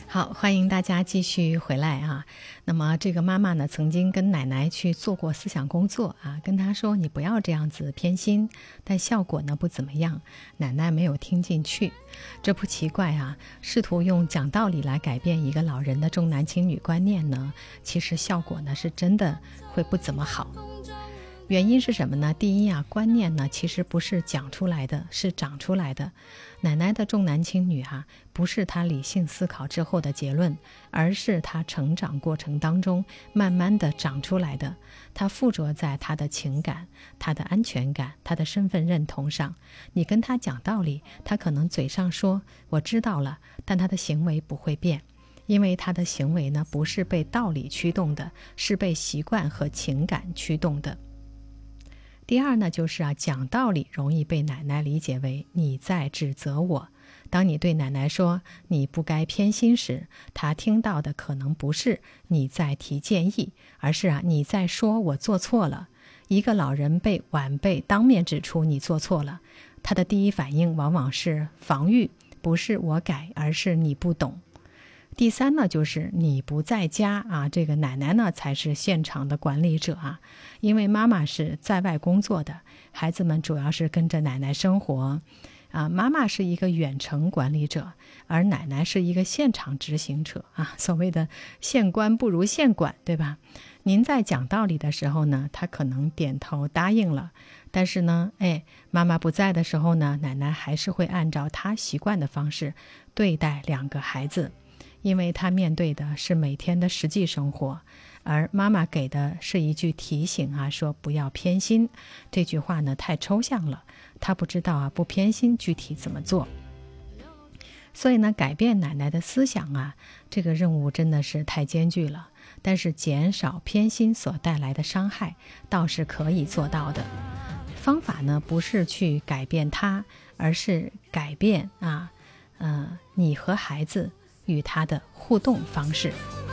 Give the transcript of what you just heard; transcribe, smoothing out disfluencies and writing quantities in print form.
好，欢迎大家继续回来啊。那么这个妈妈呢，曾经跟奶奶去做过思想工作啊，跟她说你不要这样子偏心，但效果呢不怎么样，奶奶没有听进去。这不奇怪啊，试图用讲道理来改变一个老人的重男轻女观念呢，其实效果呢是真的会不怎么好。原因是什么呢？第一啊，观念呢其实不是讲出来的，是长出来的。奶奶的重男轻女不是她理性思考之后的结论，而是她成长过程当中慢慢的长出来的。她附着在她的情感、她的安全感、她的身份认同上。你跟她讲道理，她可能嘴上说我知道了，但她的行为不会变。因为他的行为呢，不是被道理驱动的，是被习惯和情感驱动的。第二呢，就是讲道理容易被奶奶理解为你在指责我。当你对奶奶说你不该偏心时，她听到的可能不是你在提建议，而是你在说我做错了。一个老人被晚辈当面指出你做错了，他的第一反应往往是防御，不是我改，而是你不懂。第三呢，就是你不在家这个奶奶呢才是现场的管理者因为妈妈是在外工作的，孩子们主要是跟着奶奶生活妈妈是一个远程管理者，而奶奶是一个现场执行者所谓的县官不如县管，对吧？您在讲道理的时候呢，她可能点头答应了，但是呢妈妈不在的时候呢，奶奶还是会按照她习惯的方式对待两个孩子。因为他面对的是每天的实际生活，而妈妈给的是一句提醒说不要偏心。这句话呢太抽象了，他不知道不偏心具体怎么做。所以呢，改变奶奶的思想这个任务真的是太艰巨了，但是减少偏心所带来的伤害倒是可以做到的。方法呢不是去改变他，而是改变你和孩子与他的互动方式。